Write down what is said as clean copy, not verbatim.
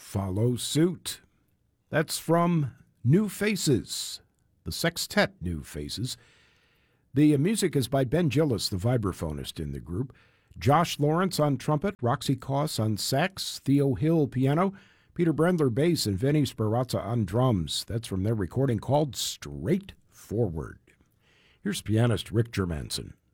follow suit. That's from New Faces, the sextet New Faces. The music is by Ben Gillis, the vibraphonist in the group, Josh Lawrence on trumpet, Roxy Koss on sax, Theo Hill piano, Peter Brendler bass, and Vinny Sperazza on drums. That's from their recording called Straightforward. Here's pianist Rick Germanson.